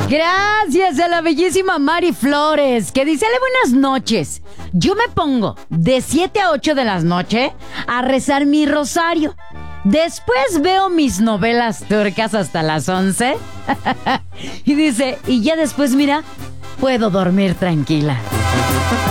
Gracias a la bellísima Mari Flores, que dice: "Ale, buenas noches. Yo me pongo de 7 a 8 de la noche a rezar mi rosario. Después veo mis novelas turcas hasta las 11". Y dice, y ya después, mira, puedo dormir tranquila.